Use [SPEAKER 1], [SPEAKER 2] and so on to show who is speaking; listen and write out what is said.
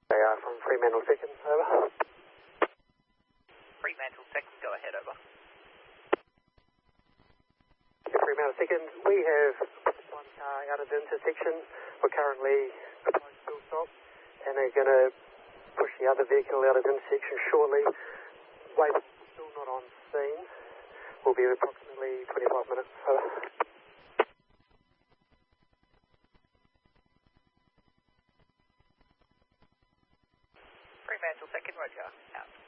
[SPEAKER 1] They are from Fremantle Second, over.
[SPEAKER 2] Fremantle Second, go ahead, over.
[SPEAKER 1] Yeah, Fremantle Second, we have one car out of the intersection. We're currently applying full stop, and they're going to push the other vehicle out of the intersection shortly. Wait, still not on scene. Will be approximately 25 minutes, over.
[SPEAKER 2] Fremantle Second, roger, out.